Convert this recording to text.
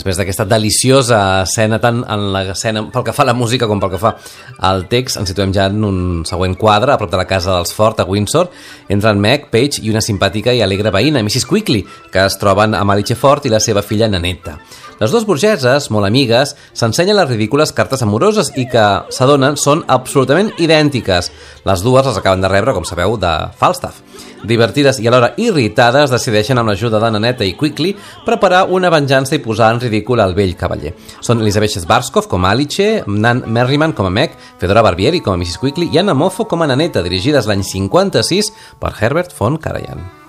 Després d'aquesta deliciosa escena, tant en l'escena pel que fa a la música com pel que fa al text, ens situem ja en un següent quadre a prop de la casa dels Ford, a Windsor. Entren Meg, Paige i una simpàtica i alegre veïna, Mrs. Quickly, que es troben amb Alice Ford i la seva filla Nanetta. Les dues burgeses, molt amigues, s'ensenyen les ridícules cartes amoroses i que, s'adonen, són absolutament idèntiques. Les dues les acaben de rebre, com sabeu, de Falstaff. Divertides i alhora irritades, decideixen amb l'ajuda de Nanetta i Quickly preparar una venjança i posar en ridícul al vell cavaller. Són Elizabeth Schwarzkopf com a Alice, Nan Merriman com a Meg, Fedora Barbieri com a Mrs. Quickly i Anna Moffo com a Nanetta, dirigides l'any 56 per Herbert von Karajan.